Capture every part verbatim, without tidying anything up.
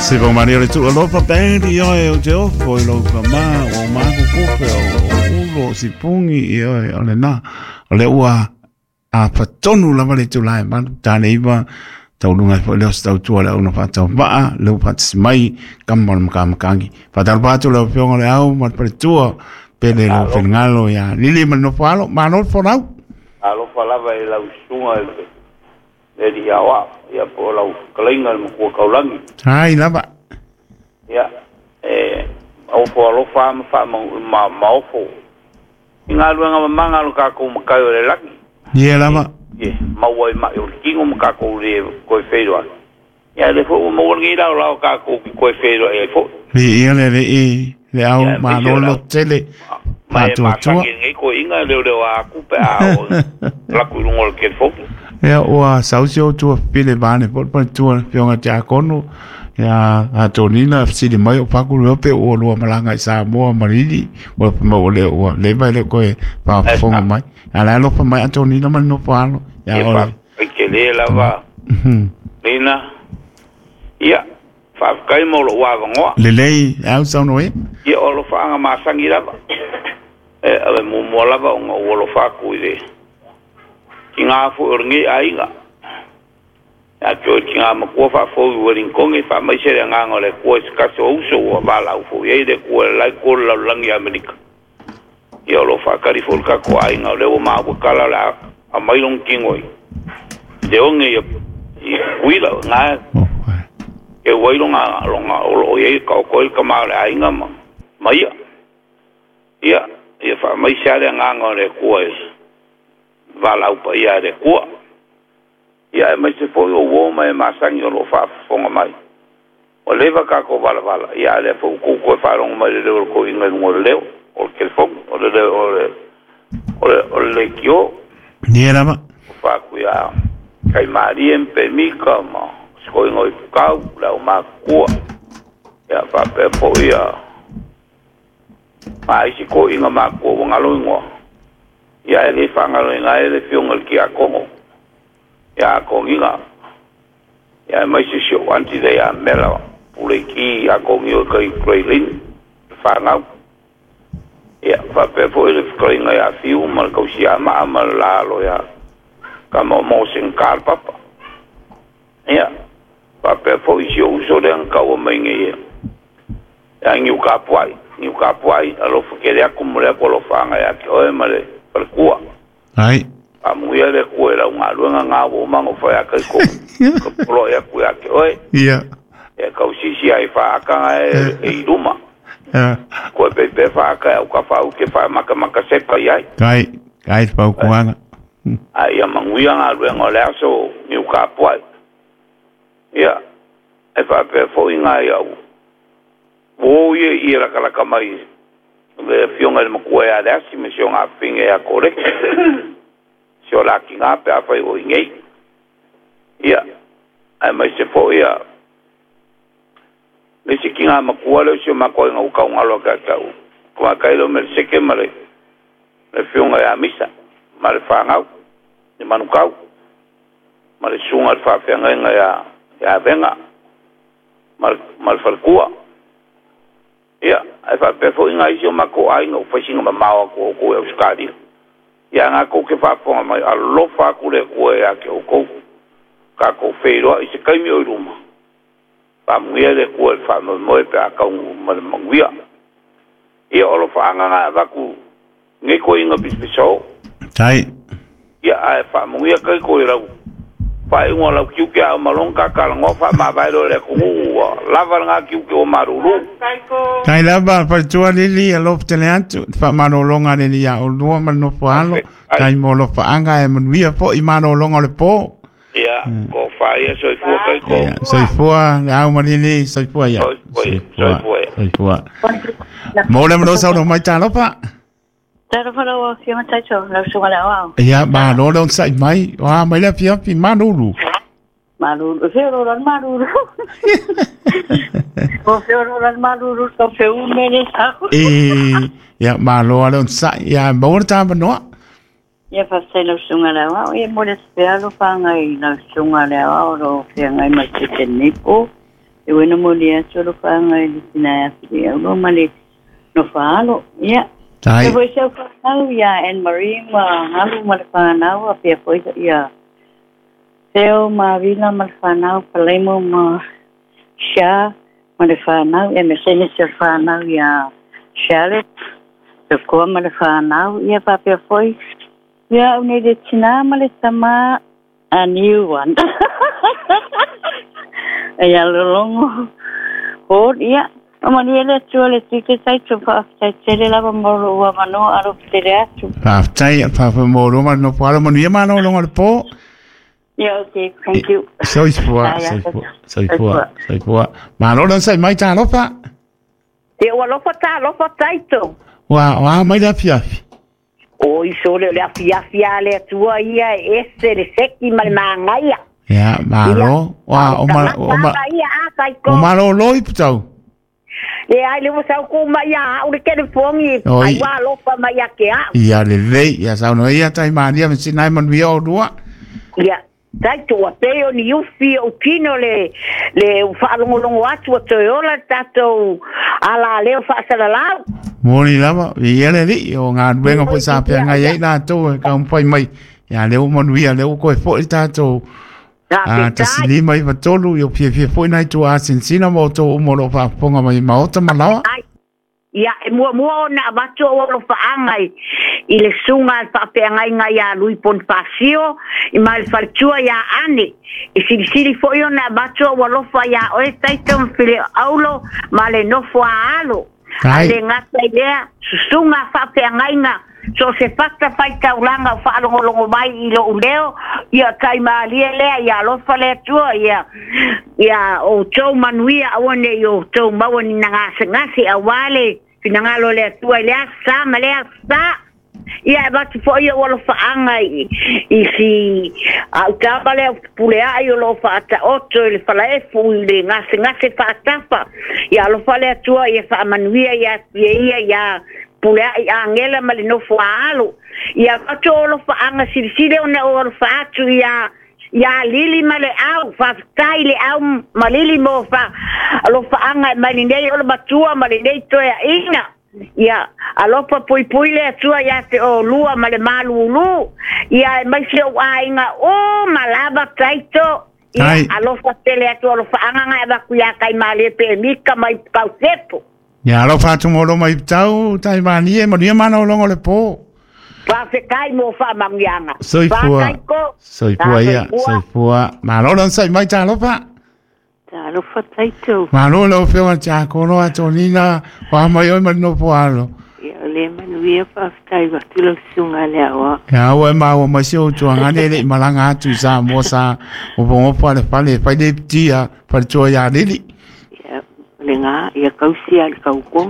Se va mani le tu lo fa bene io e te o poi lo ma o ma ko ko o si pungi io e le na le ua a patonu la vale tu lai man tane iwa tau lunga fo le sta tu ala una fa tau ba le fa mai kam mal kam kangi fa dal ba tu le fionga le au ma per tu pe le lo fengalo ya lili man no falo ma no fo nau alo fa la vai la sunga le di awa ya po la klinga mo ko kaulangi ai la ba ya eh au fo lo fa ma fa ma ma fo inga lu nga manga lu ka ko ka yo le laki ye la ba ye ma wai ma yo kingo mo ka ko le ko fe do ya le fo mo ngi la la ka ko ko fe do e fo ni le le e le au ma no lo tele ma tu tu ngi ko inga le le wa ku pe a la ku ngol ke fo ya o sausio tu pile bane por por tu fionga ja kono ya a tonina si de mai o paku lo pe o lo malanga sa mo maridi o mo le o le vai le ko pa fonga mai ala lo pa mai antonina man no palo ya o ke le la va lina ya fa kai mo lo wa ngo le le au sa no e ya o lo fa nga ma sangira e ave mo mo la va ngo lo fa ku ide kinga fu orngi ainga ya ko kinga ma ko fa fo worin kongi fa mai sere nga ngole ko ska so uso wa bala fu ye de ko la ko la langi amerika yo lo fa kari fol ka ko ainga le o ma ko kala la a mai long kingoi de onge ye wila nga e wai longa longa o ye ka ko ka ma la ainga ma mai ya ya fa mai sere nga ngole ko vala upa ia de kua ia mai se foi o wo mai masangi o lo fa fonga mai o leva ka ko vala vala ia le fo ko ko fa ron mai le ko inga mo le o ke fo o le o le o le kio ni era ma fa ku ia kai mari en pe mi kama sko ngo ka la ma kua ia fa pe fo ia mai si ko inga ma ko ngalo ngo ya ele fanga lo nga ele fionga ki a kongo ya konginga ya mai se sho anti de ya mela pule ki a kongio kai kreilin fanga ya fa pe fo ele kreinga ya fiu mal ko si ama mal la lo ya kamo mo sin kar papa ya fa pe fo si o so de ka o mengi ya nyu ka puai nyu ka puai alo fo ke ya kumule ko lo fanga ya ki o male kua ai a muia le kuela nga luanga nga wo mango fa ya kai ko pro ya ku ya ke oi ia e ka usi si ai fa ka e e duma eh ko pe pe fa ka o ka fa o ke fa maka maka se pa ya kai kai pa ku anga ai ya manguia nga luanga le so ni ka poi ia e fa pe fo inga ya wo ye ira kala kamai le fionga le mokoe a si me sionga finge a kore sio la kinga pe a fai o ingei ia ai mai se fo ia le si kinga mokoe le sio makoe nga uka unga lo ka kau kua kailo me seke mare le fionga a misa mare whangau ni manukau mare sunga le whawhenga inga ya ya venga mare mare whalkua ia ai fa pe fo inga isi o mako ai no fa singa mamawa ko ko e skadi ia nga ko ke fa fo mai a lo fa ku le ko e a ke o ko ka ko fe ro isi kai mi o ruma pa mu ia le ko fa no mo pe a ka un ma manguia ia o lo fa nga nga va ku nge ko inga bispiso tai ia ai fa mu ia kai ko ira fa inga la ku ke a malonga ka ngo fa ma vai do le ku lava nga ki o maruru kai lava pa tua lili a lo tele antu fa mano longa ni ya o no mano falo kai mo lo fa anga e mon via po i mano longa le po ya ko fa ia so fu kai ko so fu a au manili so fu ya so fu so fu mo le mo sa no mai ta lo pa Tara fala o fiona tacho la sunga la wa ya ba lo lo sai mai wa mai la pia pi manuru Maruru, fero ran maruru. O fero ran maruru, so feu mene sa. Eh, ya malo alon sa ya borta no. Ya fa se no sunga la wa, e mo le spero fa ngai na sunga la wa ro fe ngai ma te nipo. e wena mo le solo fa ngai na ya no mali no falo ya Tai. e voi se fa au ya en Marie ma halu ma fa na wa pe foi ya Teo ma vila ma fa na palemo ma sha ma fa na e me se ne se fa na ya Charlotte de ko ma fa na ya pa pe foi ya une de china ma le sama a new one ya lo longo o ya Manuela chole tike sai chupa sai chele la moro wa mano aro tere chu Pa tai pa pa moro ma no pa mo ni ma no lo po. Yeah, okay, thank you. Soi fua, soi fua, soi fua, soi fua. Ma lo non sai mai ta lo pa. Te wa lo fa lo fa taito. Wa wa mai da pia. O i sole le afia fia le tua ia esse le seki mal mangaia. Ya, ma lo wa o ma o ma. O ma lo lo i putau. Le ai le sa ku mai a o le kene fongi ai wa lo fa mai a ke a. Ya le le ya sa no ia tai ma dia me sinai man vi o dua. Ya, tai to te o ni u fi o kino le le fa lo lo atu to ola tato ala le fa sa la. Moni lama, ia le ri o nga wenga po sa pia nga ia na to ka un pai mai. Ya le o man vi le o ko fo tato. Ah, ta sili mai va tolu yo pie pie foi nai tu a sinsina mo to o mo lo fa ponga mai ma ota malawa. Ya, e mua mua na bato o lo fa angai. I le sunga pa pe ngai ngai ya lui pon pasio i mal faltua ya ane. I sili sili foi na bato o lo fa ya o taiton fili aulo male no fo alo. Ale ngata idea sunga fa pe ngai nga. So se fasta fai taulanga fa longo longo mai i lo uleo ia kai malia le ia lo fa le tua ia ia o tau manuia awane yo tau mawani nanga ngasi awale finanga lo le tua le sa male sa ia ba tu fo ia lo fa anga i si au tabale pule ai lo fa ta otto le fa le fu le ngasi ngasi fa tafa ia lo fa le tua ia fa manuia ia ia ia pule ai angela mali no fualo ia atolo fa anga sirisile ona o fa atu ia ia lili male au fa taile au malili mo fa lo fa anga mali nei o batua mali nei to ia ina ia alopa poi poi le atua ia te o lua male malu lu ia mai se o ainga o malaba taito ia alopa tele atu lo fa anga ba ku ia kai male pe mika mai pausepo. Ya lo fa tu mo lo mai tau tai mani e mo dia mana o longo le po. Fa se kai mo fa mangianga. Soi fua. Soi fua ia, soi fua. Ma lo non sai mai ta lo fa. Ta lo fa tai tu. Ma lo lo fe wa cha ko no a tonina wa mai o no po alo. Ya le man wi fa tai wa tu lo sunga le wa. Ya wa ma o ma si o tu anga le malanga tu sa mo sa o bo po le pa le pa de tia pa tu ya lili. Lenga ia kausi al kauko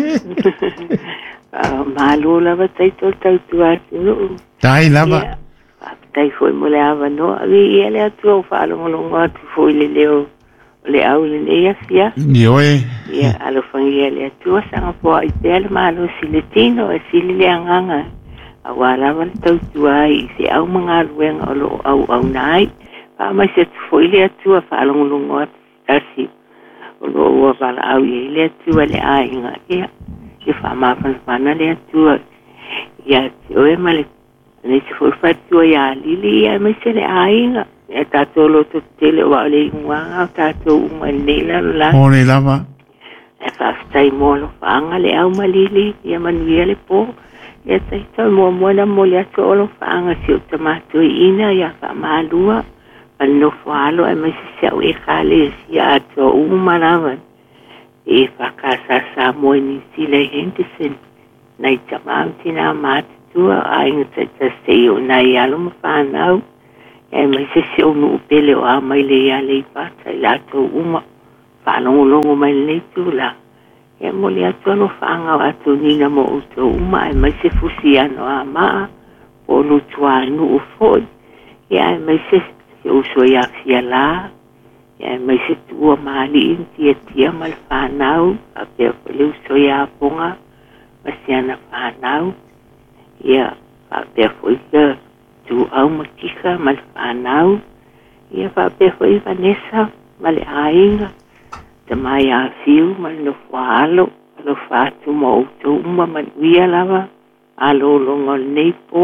malu lava tai to tai tu atu tai lava tai foi mole ava no vi ele atu fa lo lo atu foi le leo le au le ia sia yo e ia alo fangi ele atu sanga po i pel malu siletino e silile anganga awala van tau tu ai se au manga luenga lo au au nai pa mai se foi le atu fa lo lo atu asi lo wa bala au ye le tu le ai nga ia e fa ma fa mana le tu ya o e male ne se foi fa tu ya lili ya me se le ai nga e ta to lo to tele wa le nga ta to uma ne la la o le lava e fa stai mo lo fa nga le au malili ya man vi le po e ta to mo mo na mo le to lo fa nga si o tomato ina ya fa ma lua no falo e me se o e khale ya to uma lava e fa casa sa mo ni sile gente sen nai chamam tina mat tu ai te te se o nai alo fa nau e me se se o no pele o a mai le ya le pa la to uma fa no longo mai le tu la e mo le to no fa nga a to ni na mo to uma e me se fusiano a ma o no tua no fo ya me se o so ya fia la ya mai se tu mali inti tia mal fanau a pe le so ya ponga pasiana fanau ya a pe foi tu au matika mal fanau ya pa pe foi Vanessa mal ainga te mai a fiu ma no whaalo lo whaatu mo uto uma man wia lava alo longo nei po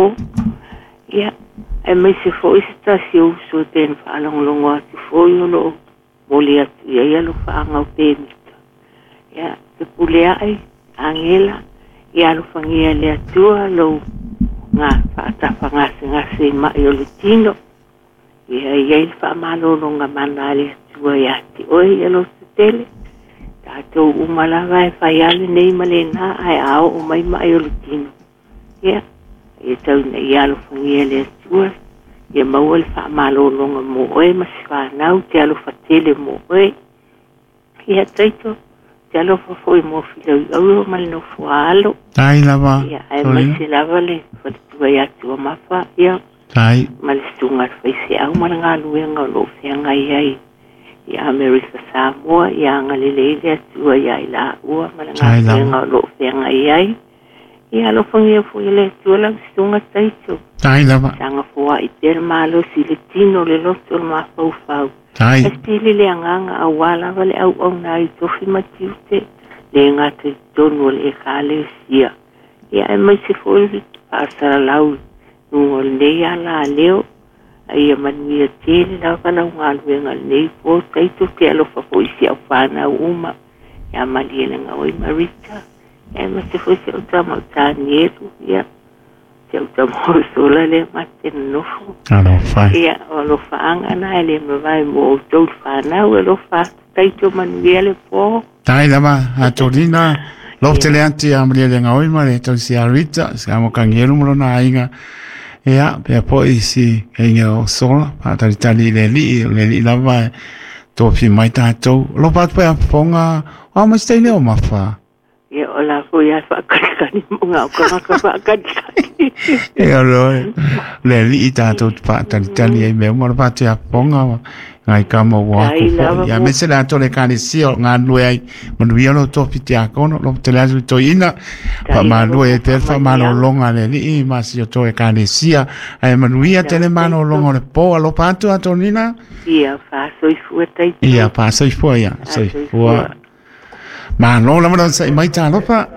ia e mai se fo ista si uso ten whaalong longo atu fo yono moli atu ia ia lo whaanga o pēmita ia te pulea ai angela ia lo whangia le atua lo ngā whaatapa ngase ngase mai o le tino ia ia il whaamalolonga mana le atua ia te oe ia lo te tele tātou umalawa e whaiale nei male nā ai ao o mai mai o le tino ia ia tau na ia lo whangia le atua ia maua le whaamalolonga mo oe masi whanau te alo whatele mo oe ia taito te alo whafoi mo whilau i au male no whaalo Tai lava. ia ai mai se lava le whatua ia tua mawha ia Tai. male stunga whaise au mara ngā luenga o lo whianga iai ia America Samoa ia ngaleleile atua ia i la ua mara ngā luenga o lo whianga iai ia lo whangia fo ile atua lang stunga taito Tai lava. tanga fua i tere malo si le tino le loto le mawhau whau Tai. Estili le anganga a wala wale au au na i tofi matiute le ngata i tonu le kale sia. Ia e mai se fōi pasara lau nungo le ia la leo a ia manuia tele lau kana unga luenga nei fō taito te alofa fōi si au whana uma ia mali ele nga oi marita. Ia e mai se fōi si au tama au tāni elu ia se au tama au sola le mate nofo. Alo fai. Ia o lo whaanga na ele me vai mo o tau whanau e lo wha taito manuia le pō. Tai lava. A torina. Lo te le anti a mria le ngoi mare. Tau si a rita. Ska mo kangeru mro na inga. Ia. Pea po i si inga o sola. Pa tari tali le li. Le li lava. Topi mai tātou. Lo pat pea ponga. O ma stay leo mawha. Ia o la ko ia whakarikani munga o kamaka whakarikani. Ia roi. Le li i tātou pa tari tali e mea. Mora pa te a ponga. Ngai kama wa ko ya me se la to le kani si o nga lu ai manu ia lo to piti a kono lo te la to ina pa ma lu e te fa ma lo longa le ni ma si o to e kani si ai manu ia te le mano longa le po lo pato a tonina ia fa so i fu tai ia pa so i fu ia so i fu ma lo la ma sai mai ta lo pa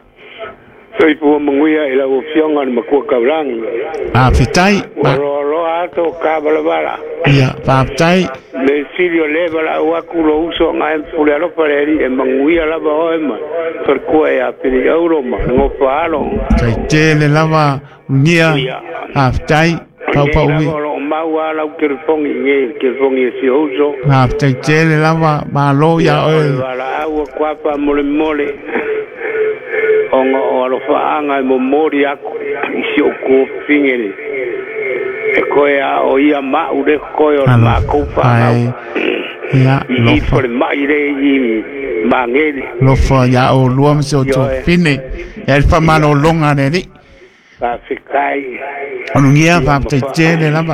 so i fu manguia ila o fionga ma ko kaurang a fitai ma ro ro ato ka bala bala ia pa tai le sirio leva la wa kulo uso nga en pule alo pareri e manguia la ba oema per cui a pili euro ma ngo palo tai te le lava nia a tai pau pau mi ma wa la ke fongi nge ke fongi si uso a tai te le lava ma lo ya o la wa kwa pa mole mole ongo o lo faanga mo mori ako isi o ko fingere e koea o ia ma ure koeo ma kufa ia lo for ma ire i mangeli lo fa ya o luam so to fine e fa mano longa ne ni pa fikai onu ia va te tele lava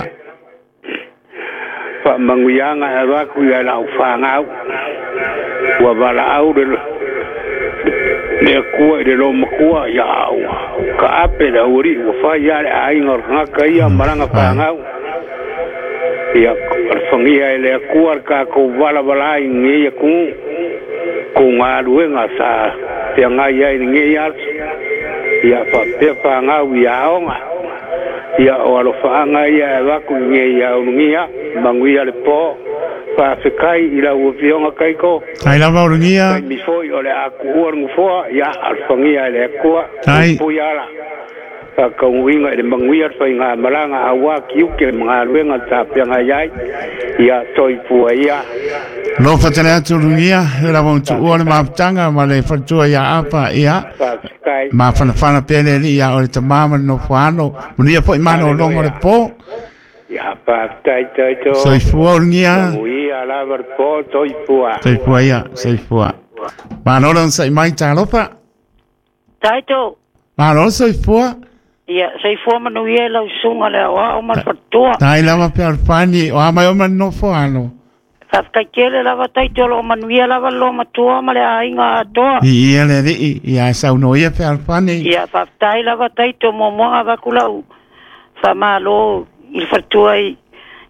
fa manguyanga e va ku ya la ufanga wa bala au de le kuwa de lo makua ya ka ape da uri wa fa ya ai ngor ngaka ia maranga pa ngau ia fangia le kuwa ka ko bala bala ngi ya ku ku nga luenga sa te nga ia ngi ya ia fa pe fa ngau ya onga ia o lo fa nga ia va ku ngi ya ngi ya manguia le po pa fikai ila o fionga kaiko ai la vauringia mi foi ole a kuor ngfo ya alfangia le ko puyala ka ka winga de manguia fa nga malanga awa kiuke mga luenga tapia nga yai ya toi puia lo fatele aturingia la vau tu ole maptanga ma le fatua ya apa ia ma fana fana pele ia ole tamama no fano munia foi mano longo le po ya pa tai tai to soi fuorngia ui ala ver po toi pua soi pua ya soi pua ma no non sai mai ta lopa tai to ma no soi pua ia sei fo manu ia la sunga le wa o mar patua tai lava per pani o mai o man no foano fa ka kele lava tai to lo manu ia lava lo matua ma le ainga to ia le ri ia sa no ia per pani ia fa tai lava tai to mo mo ava kulau fa malo il fattua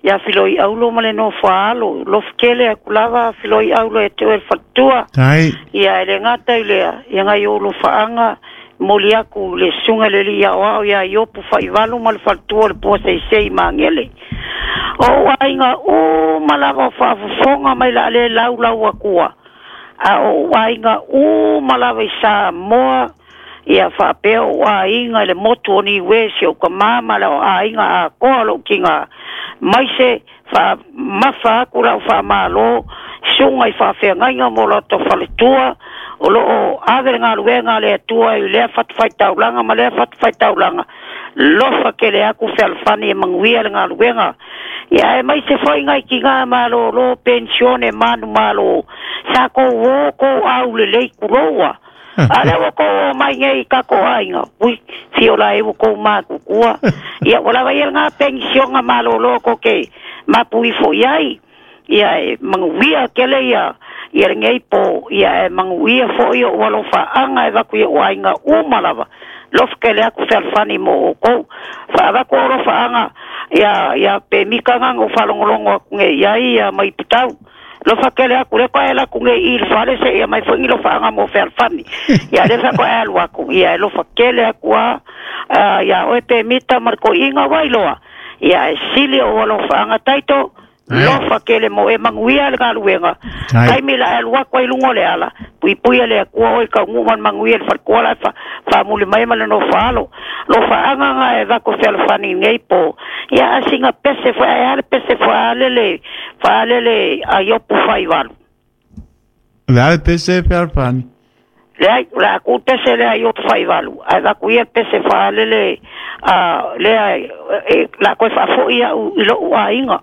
ia filoi aulo male no faalo lo fkele akulava filoi aulo e te fatua ai ia le ngata ile ia ngai o lo faanga moliaku le sunga le lia o ia yo pu fai valu mal fatua le po sei sei mangele o ainga o malava fa fonga mai la le lau lau akua a o ainga o malava sa mo ia fa pe o ainga le moto ni wesi o ka mama la ainga a ko lo kinga mai se fa mafa kula fa malo sunga fa fe nganga mo lo to faletua o lo ave nga luenga le tua i le fat fai taulanga ma le fat fai taulanga lo fa ke le aku fel fani mangwia nga luenga ia mai se foi ngai kinga malo lo pensione manu malo sa ko wo ko au le le kuroa ale wo ko mai ngai ka ko ainga ui si ola e wo ko ma ku kua ia ola vai nga pension nga malo lo ko ke ma pui fo iai ia mangwia kele ia ia ngai po ia mangwia fo ia walo fa anga e va ku ia ainga u malava lo kele aku fel fani mo ko fa va ko ro fa anga ia ia pe mikanga ngo falongolongo ngai ia ia mai pitau lo fa kele aku le ko ela ku ngai il fale se ia mai fo ngilo fa anga mo fel fani ia le fa ko elu aku ia lo fa kele aku ia o pe mita marko inga wailoa ia sili o lo fa anga taito lo fa kele mo e mangwia le galuenga kai mila el wa ko ilungo le ala pui pui le ko o ka nguman mangwia fa ko la fa fa muli mai mala no falo lo fa anga nga e va ko fel fani ngai po ya singa pese fa ya pese fa le le fa le le ayo pu fa ival la pese fel fani le la ko pese le ayo pu fa ival a va ku ye pese fa le le a le la ko fa fo ia lo wa inga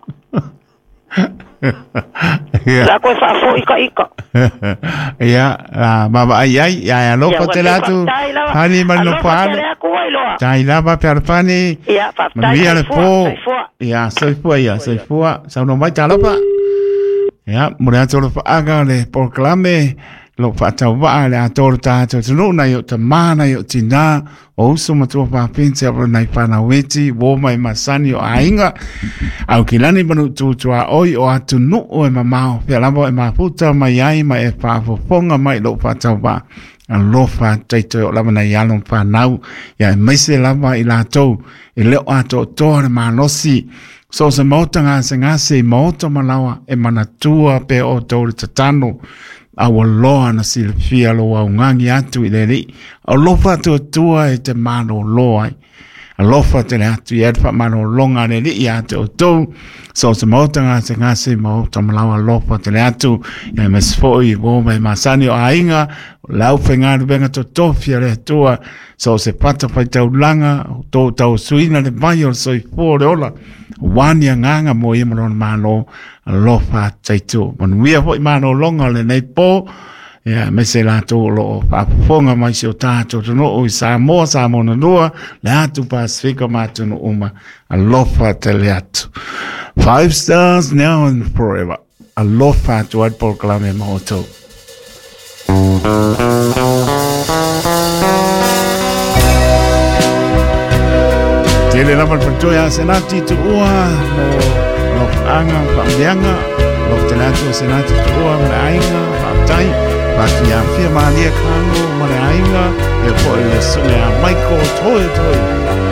la ko fa fo ika ika ya la baba ai ai ya lo ko te la tu hani man no pa tai la ba per pani ya fa tai le po ya so po ya so po sa no mai ta lo pa ya mo le to lo pa aga le proclame lo fa ta va le ator ta to no na yo te mana yo tina o so mo to pa pinse abro nai pa na weti wo mai masani o ainga au kilani manu tu tu a oi o atu no o e mamao pe la bo e ma puta mai ai mai e pa fo fonga mai lo fa ta va a lo fa tai to la na ya lo fa nau ya mai se la va i la to e le ato to ma no si so se mo tanga se nga se mo to malawa e mana tua pe o to te tano awa loa na silfia lo wa ngangi atu i leri a lofa tu tua e te mano loa a lofa te le atu i edfa mano longa le li i atu o tau so se mautanga se ngase mauta malawa lofa te le atu i mesfoi wo mai masani o ainga lau whengaru benga to tofia le tua so se pata pai tau langa tau tau suina le mai o soi fōre ola wani a nganga mo i maron mano lofa taitu manuia hoi mano longa le nei po ya me se la to lo pa fonga mai se o tato to no o sa mo sa mo no lua le atu pasifika matu no uma a lofa te le atu five stars now and forever a lofa to ad proclame moto Tele la malfatoya senati tu ua mo lo anga pambianga lo telatu senati tu ua mo ainga patai pati ya firma lia kango mo ainga e po le sunga Michael Toy Toy